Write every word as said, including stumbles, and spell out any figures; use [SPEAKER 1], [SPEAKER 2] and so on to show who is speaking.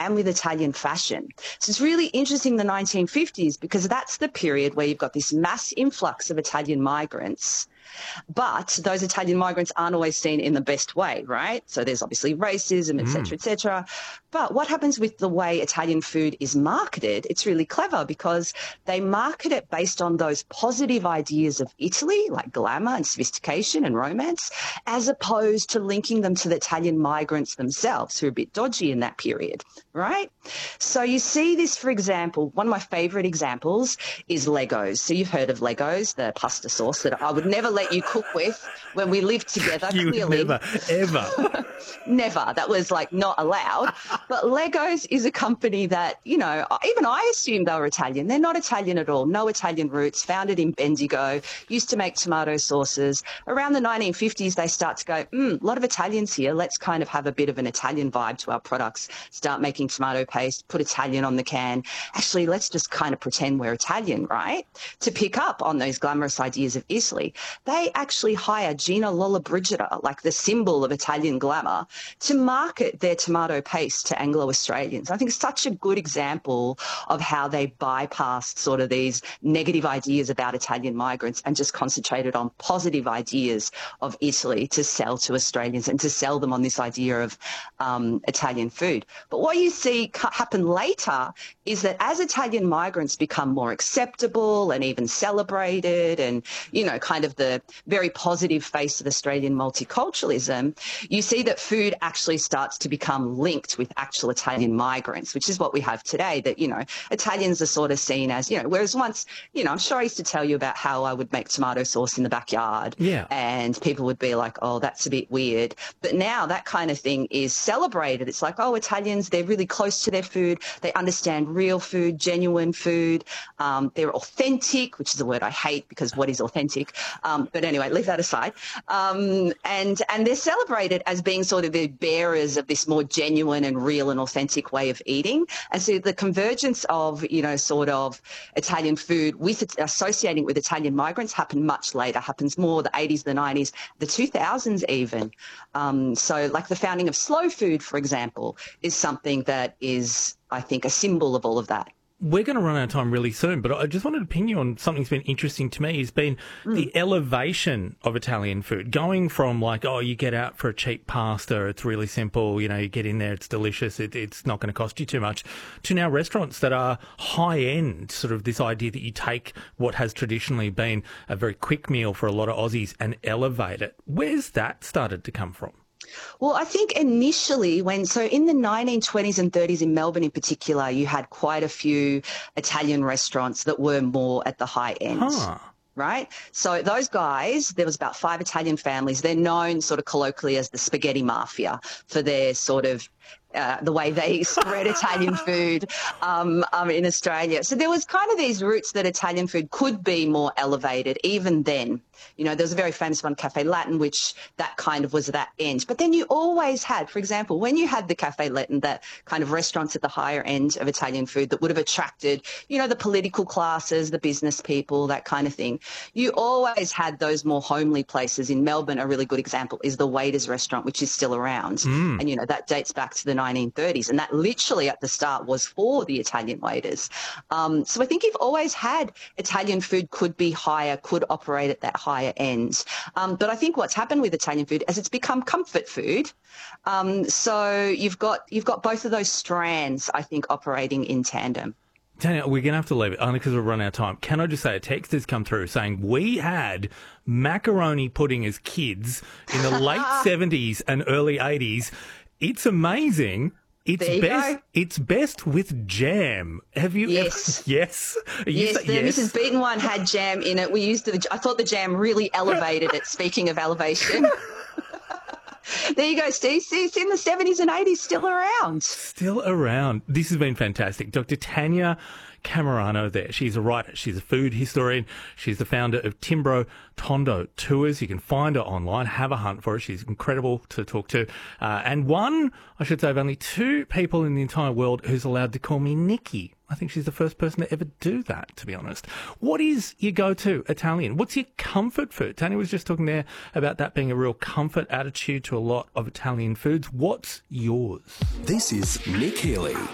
[SPEAKER 1] and with Italian fashion. So it's really interesting, the nineteen fifties, because that's the period where you've got this mass influx of Italian migrants. But those Italian migrants aren't always seen in the best way, right? So there's obviously racism, et cetera, et cetera. But what happens with the way Italian food is marketed, it's really clever because they market it based on those positive ideas of Italy, like glamour and sophistication and romance, as opposed to linking them to the Italian migrants themselves, who are a bit dodgy in that period, right? So you see this, for example, one of my favourite examples is Legos. So you've heard of Legos, the pasta sauce that I would never let you cook with when we lived together.
[SPEAKER 2] You
[SPEAKER 1] clearly.
[SPEAKER 2] never, ever.
[SPEAKER 1] Never. That was like not allowed. But Legos is a company that, you know, even I assumed they were Italian. They're not Italian at all. No Italian roots. Founded in Bendigo. Used to make tomato sauces. Around the nineteen fifties, they start to go, hmm, a lot of Italians here. Let's kind of have a bit of an Italian vibe to our products. Start making tomato paste. Put Italian on the can. Actually, let's just kind of pretend we're Italian, right? To pick up on those glamorous ideas of Italy. They actually hire Gina Lollobrigida, like the symbol of Italian glamour, to market their tomato paste to Anglo-Australians. I think it's such a good example of how they bypassed sort of these negative ideas about Italian migrants and just concentrated on positive ideas of Italy to sell to Australians and to sell them on this idea of um, Italian food. But what you see happen later is that as Italian migrants become more acceptable and even celebrated and, you know, kind of the very positive face of Australian multiculturalism, you see that food actually starts to become linked with actual Italian migrants, which is what we have today, that, you know, Italians are sort of seen as, you know, whereas once, you know, I'm sure I used to tell you about how I would make tomato sauce in the backyard.
[SPEAKER 2] Yeah.
[SPEAKER 1] And people would be like, oh, that's a bit weird. But now that kind of thing is celebrated. It's like, oh, Italians, they're really close to their food. They understand real food, genuine food. Um, they're authentic, which is a word I hate because what is authentic? Um, but anyway, leave that aside. Um, and, and they're celebrated as being sort of the bearers of this more genuine and real and authentic way of eating. And so the convergence of, you know, sort of Italian food with associating with Italian migrants happened much later, happens more the eighties, the nineties, the two thousands even. Um, so like the founding of slow food, for example, is something that is, I think, a symbol of all of that.
[SPEAKER 2] We're going to run out of time really soon, but I just wanted to ping you on something that's been interesting to me. Has been mm. the elevation of Italian food, going from like, oh, you get out for a cheap pasta, it's really simple, you know, you get in there, it's delicious, it, it's not going to cost you too much, to now restaurants that are high-end, sort of this idea that you take what has traditionally been a very quick meal for a lot of Aussies and elevate it. Where's that started to come from?
[SPEAKER 1] Well, I think initially when, so in the nineteen twenties and thirties in Melbourne in particular, you had quite a few Italian restaurants that were more at the high end.
[SPEAKER 2] Huh.
[SPEAKER 1] Right? So those guys, there was about five Italian families. They're known sort of colloquially as the spaghetti mafia for their sort of Uh, the way they spread Italian food um, um, in Australia. So there was kind of these roots that Italian food could be more elevated even then. You know, there was a very famous one, Cafe Latin, which that kind of was that end. But then you always had, for example, when you had the Cafe Latin, that kind of restaurants at the higher end of Italian food that would have attracted, you know, the political classes, the business people, that kind of thing. You always had those more homely places. In Melbourne, a really good example is the Waiters Restaurant, which is still around. Mm. And, you know, that dates back to the nineteen thirties. And that literally at the start was for the Italian waiters. Um, so I think you've always had Italian food could be higher, could operate at that higher end. Um, but I think what's happened with Italian food is it's become comfort food. Um, so you've got you've got both of those strands, I think, operating in tandem.
[SPEAKER 2] Tanya, we're going to have to leave it only because we've run out of time. Can I just say a text has come through saying we had macaroni pudding as kids in the late seventies and early eighties. It's amazing. It's best. Go. It's best with jam. Have you?
[SPEAKER 1] Yes.
[SPEAKER 2] Ever, yes.
[SPEAKER 1] Yes.
[SPEAKER 2] Say,
[SPEAKER 1] the
[SPEAKER 2] yes.
[SPEAKER 1] Missus Beaton one had jam in it. We used the. I thought the jam really elevated it. Speaking of elevation. There you go, Steve. See, it's in the seventies and eighties, still around.
[SPEAKER 2] Still around. This has been fantastic. Doctor Tanya Camerano there. She's a writer. She's a food historian. She's the founder of Timbro Tondo Tours. You can find her online. Have a hunt for her. She's incredible to talk to. Uh, and one, I should say, of only two people in the entire world who's allowed to call me Nikki. I think she's the first person to ever do that, to be honest. What is your go-to Italian? What's your comfort food? Tanya was just talking there about that being a real comfort attitude to a lot of Italian foods. What's yours?
[SPEAKER 3] This is Nick Healy.